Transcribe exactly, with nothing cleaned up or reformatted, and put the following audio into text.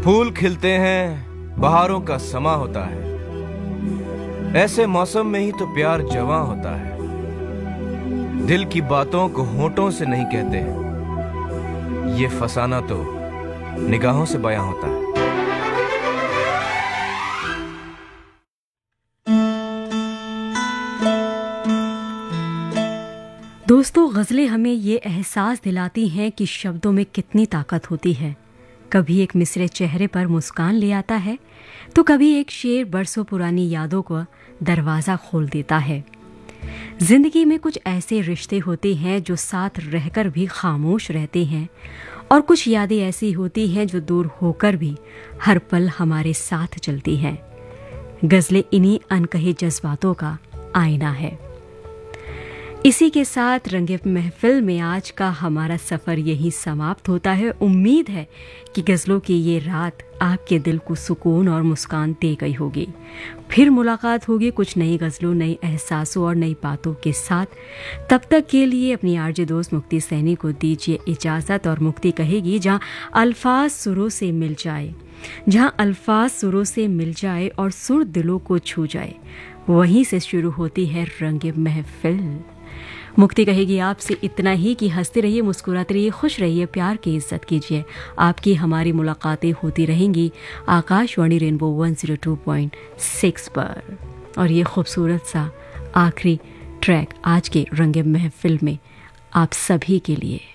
फूल खिलते हैं, बहारों का समा होता है। ऐसे मौसम में ही तो प्यार जवां होता है। दिल की बातों को होठों से नहीं कहते, ये फसाना तो निगाहों से बयां होता है। दोस्तों, गज़लें हमें ये एहसास दिलाती हैं कि शब्दों में कितनी ताकत होती है। कभी एक मिसरे चेहरे पर मुस्कान ले आता है, तो कभी एक शेर बरसों पुरानी यादों को दरवाज़ा खोल देता है। जिंदगी में कुछ ऐसे रिश्ते होते हैं जो साथ रहकर भी खामोश रहते हैं, और कुछ यादें ऐसी होती हैं जो दूर होकर भी हर पल हमारे साथ चलती हैं। गज़लें इन्हीं अनकहे जज्बातों का आईना है। इसी के साथ रंगे महफिल में आज का हमारा सफ़र यही समाप्त होता है। उम्मीद है कि गज़लों की ये रात आपके दिल को सुकून और मुस्कान दे गई होगी। फिर मुलाकात होगी कुछ नई गज़लों, नई एहसासों और नई बातों के साथ। तब तक के लिए अपनी आरजे दोस्त मुक्ति सैनी को दीजिए इजाज़त। और मुक्ति कहेगी, जहाँ अल्फाज सुरों से मिल जाए, जहाँ अल्फाज सुरों से मिल जाए और सुर दिलों को छू जाए, वहीं से शुरू होती है रंगे महफिल। मुक्ति कहेगी आपसे इतना ही कि हंसते रहिए, मुस्कुराते रहिए, खुश रहिए, प्यार की इज्जत कीजिए। आपकी हमारी मुलाकातें होती रहेंगी Akashvani rainbow one zero two point six पर। और ये खूबसूरत सा आखिरी ट्रैक आज के रंगे महफिल में आप सभी के लिए।